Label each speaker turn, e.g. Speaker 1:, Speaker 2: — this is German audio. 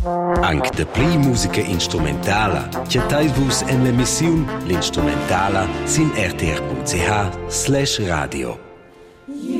Speaker 1: Anche de pli musica instrumentala, che taivus en l'emissiun l'instrumentala sin rtr.ch/radio.